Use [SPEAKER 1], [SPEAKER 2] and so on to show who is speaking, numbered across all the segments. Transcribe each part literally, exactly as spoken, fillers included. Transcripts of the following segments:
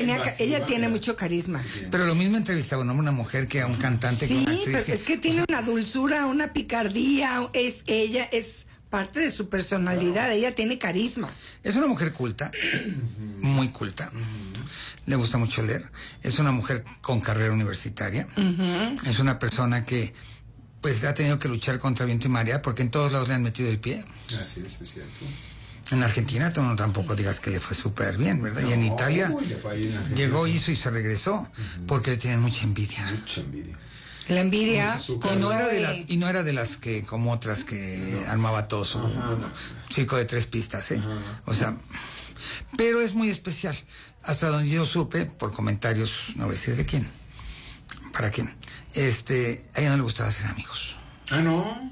[SPEAKER 1] tenía, masiva, ella tiene mucho carisma.
[SPEAKER 2] Pero lo mismo entrevistaba un hombre, una mujer que a un cantante.
[SPEAKER 1] Sí,
[SPEAKER 2] que una actriz.
[SPEAKER 1] Pero
[SPEAKER 2] que,
[SPEAKER 1] es que tiene o sea, una dulzura, una picardía. Es ella, es parte de su personalidad. Wow. Ella tiene carisma.
[SPEAKER 2] Es una mujer culta, muy culta. Le gusta mucho leer. Es una mujer con carrera universitaria. Uh-huh. Es una persona que pues ha tenido que luchar contra viento y marea porque en todos lados le han metido el pie.
[SPEAKER 3] Así es, es cierto.
[SPEAKER 2] En Argentina tú no, tampoco digas que le fue súper bien, ¿verdad? No, y en Italia en llegó, hizo y se regresó uh-huh. porque le tienen mucha envidia.
[SPEAKER 3] Mucha envidia.
[SPEAKER 1] La envidia.
[SPEAKER 2] Y no era de las, y no era de las que, como otras que no. armaba todo su uh-huh. circo de tres pistas, ¿eh? Uh-huh. O sea, pero es muy especial. Hasta donde yo supe, por comentarios, no voy a decir de quién, para quién, este, a ella no le gustaba hacer amigos.
[SPEAKER 3] Ah, no.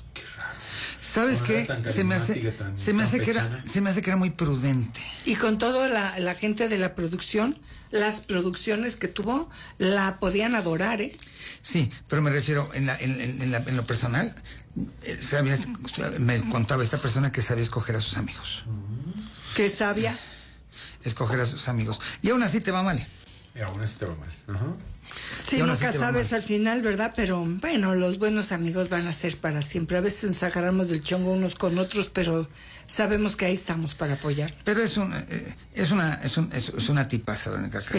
[SPEAKER 2] ¿Sabes qué? Se me hace, tan, se me hace que era, se me hace que era muy prudente.
[SPEAKER 1] Y con toda la, la gente de la producción, las producciones que tuvo, la podían adorar, ¿eh?
[SPEAKER 2] Sí, pero me refiero en, la, en, en, la, en lo personal, sabía, me contaba esta persona que sabía escoger a sus amigos.
[SPEAKER 1] ¿Qué sabía?
[SPEAKER 2] Escoger a sus amigos. Y aún así te va mal.
[SPEAKER 3] Y aún así te va mal. Ajá.
[SPEAKER 1] Sí, nunca sabes al final, ¿verdad? Pero bueno, los buenos amigos van a ser para siempre. A veces nos agarramos del chongo unos con otros, pero sabemos que ahí estamos para apoyar.
[SPEAKER 2] Pero es una, es una, es, un, es, es una tipaza, Verónica Castro.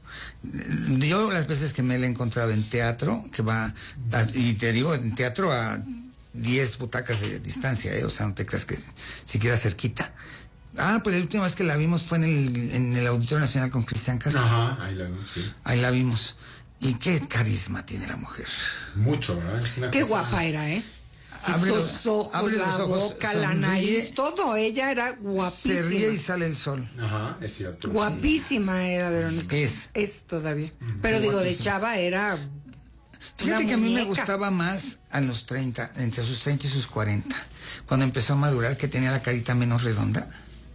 [SPEAKER 2] Sí. Yo las veces que me la he encontrado en teatro, que va, a, y te digo, en teatro a diez butacas de distancia, ¿eh? O sea, no te creas que siquiera cerquita. Ah, pues la última vez que la vimos fue en el, en el Auditorio Nacional con Cristian Castro.
[SPEAKER 3] Ajá, ahí la vimos, sí.
[SPEAKER 2] Ahí la vimos. Y qué carisma tiene la mujer.
[SPEAKER 3] Mucho, ¿verdad? Es una
[SPEAKER 1] qué
[SPEAKER 3] cosa...
[SPEAKER 1] guapa era, ¿eh?
[SPEAKER 2] Abre
[SPEAKER 1] los ojos,
[SPEAKER 2] abre
[SPEAKER 1] la
[SPEAKER 2] los ojos,
[SPEAKER 1] boca,
[SPEAKER 2] sonríe,
[SPEAKER 1] la nariz, todo. Ella era guapísima.
[SPEAKER 2] Se ríe y sale el sol.
[SPEAKER 3] Ajá, es cierto.
[SPEAKER 1] Guapísima sí. Era Verónica.
[SPEAKER 2] Es.
[SPEAKER 1] Es todavía. Mm, Pero digo, guapísima. De chava era...
[SPEAKER 2] Fíjate que a mí me gustaba más a los treinta, entre sus treinta y sus cuarenta. Cuando empezó a madurar, que tenía la carita menos redonda.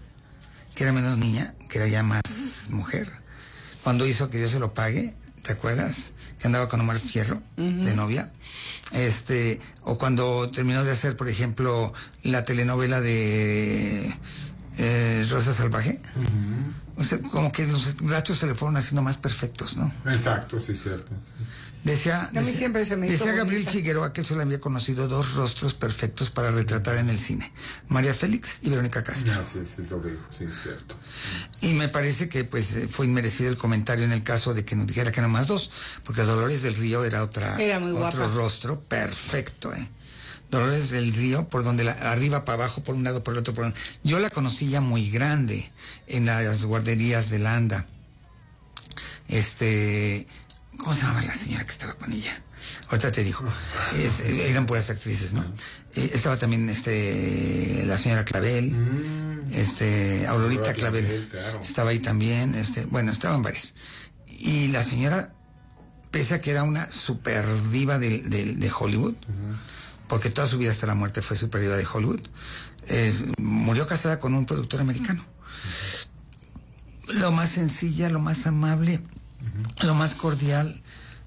[SPEAKER 2] Que era menos niña, que era ya más mujer. Cuando hizo Que Dios se lo pague, ¿te acuerdas? Que andaba con Omar Fierro, uh-huh. de novia. Este, o cuando terminó de hacer, por ejemplo, la telenovela de eh, Rosa Salvaje. Uh-huh. O sea, como que los gachos se le fueron haciendo más perfectos, ¿no?
[SPEAKER 3] Exacto, sí, cierto. Sí.
[SPEAKER 2] Decía,
[SPEAKER 1] decía, siempre se me hizo
[SPEAKER 2] decía Gabriel
[SPEAKER 1] bonita.
[SPEAKER 2] Figueroa que él solo había conocido dos rostros perfectos para retratar en el cine: María Félix y Verónica Castro.
[SPEAKER 3] No, sí, sí, es lo que digo, sí, es cierto.
[SPEAKER 2] Y me parece que pues fue inmerecido el comentario en el caso de que nos dijera que eran más dos, porque Dolores del Río era otra,
[SPEAKER 1] era muy
[SPEAKER 2] otro
[SPEAKER 1] guapa.
[SPEAKER 2] Rostro perfecto, ¿eh? Dolores del Río, por donde la, arriba para abajo, por un lado, por el otro, por un... Yo la conocí ya muy grande en las guarderías de Landa. Este... ¿Cómo se llamaba la señora que estaba con ella? Ahorita te digo. Es, eran puras actrices, ¿no? Eh, estaba también este la señora Clavel, mm, este Aurorita Clavel, Clavel claro. Estaba ahí también, este, bueno, estaban varias. Y la señora, pese a que era una super diva de, de, de Hollywood, uh-huh. porque toda su vida hasta la muerte fue super diva de Hollywood, eh, murió casada con un productor americano. Uh-huh. Lo más sencilla, lo más amable, uh-huh. lo más cordial,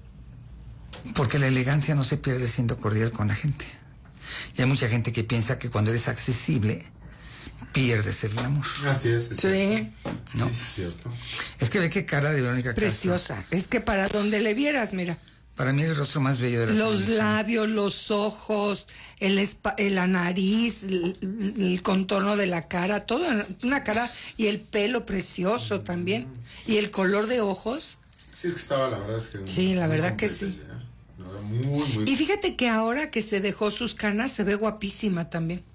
[SPEAKER 2] porque la elegancia no se pierde siendo cordial con la gente. Y hay mucha gente que piensa que cuando eres accesible pierdes el glamour.
[SPEAKER 3] Así es, es
[SPEAKER 1] sí.
[SPEAKER 3] Cierto.
[SPEAKER 2] ¿No?
[SPEAKER 3] Sí, es cierto.
[SPEAKER 2] Es que ve qué cara de Verónica
[SPEAKER 1] preciosa.
[SPEAKER 2] Castro.
[SPEAKER 1] Es que para donde le vieras, mira.
[SPEAKER 2] Para mí es el rostro más bello de la
[SPEAKER 1] Los
[SPEAKER 2] televisión.
[SPEAKER 1] labios, los ojos, el espa- la nariz, el, el contorno de la cara, todo, una cara, y el pelo precioso mm. también, y el color de ojos.
[SPEAKER 3] Sí, es que estaba, la verdad es que...
[SPEAKER 1] Sí, la verdad que sí.
[SPEAKER 3] No, muy, muy...
[SPEAKER 1] Y fíjate que ahora que se dejó sus canas, se ve guapísima también.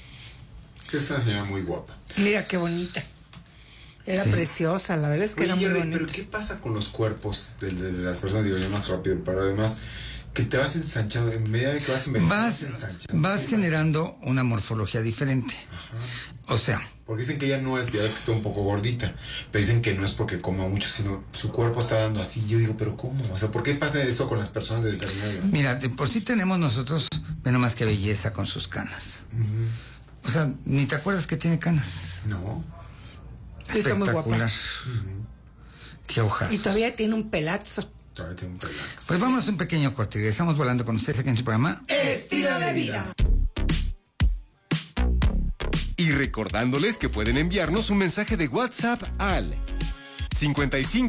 [SPEAKER 3] Es una señora muy guapa.
[SPEAKER 1] Mira qué bonita. Era sí. preciosa, la verdad es que Oye, era muy bonita.
[SPEAKER 3] Pero ¿qué pasa con los cuerpos de, de, de las personas? Digo, ya más rápido, pero además que te vas ensanchando, en medida de que vas envejeciendo,
[SPEAKER 2] vas,
[SPEAKER 3] vas ensanchando.
[SPEAKER 2] Vas generando una morfología diferente. Ajá. O sea...
[SPEAKER 3] Porque dicen que ella no es, ya ves que está un poco gordita, pero dicen que no es porque coma mucho, sino su cuerpo está dando así. Yo digo, ¿pero cómo? O sea, ¿por qué pasa eso con las personas de determinada edad?
[SPEAKER 2] Mira, de por sí tenemos nosotros, menos más que belleza con sus canas. Uh-huh. O sea, ni te acuerdas que tiene canas.
[SPEAKER 3] No.
[SPEAKER 1] Sí,
[SPEAKER 2] espectacular. Uh-huh. Qué hojas.
[SPEAKER 1] Y todavía tiene un pelazo.
[SPEAKER 3] Todavía tiene un pelazo.
[SPEAKER 2] Pues vamos a un pequeño corte. Regresamos volando con ustedes aquí en su programa
[SPEAKER 1] Estilo de Vida.
[SPEAKER 4] Y recordándoles que pueden enviarnos un mensaje de WhatsApp al cincuenta y cinco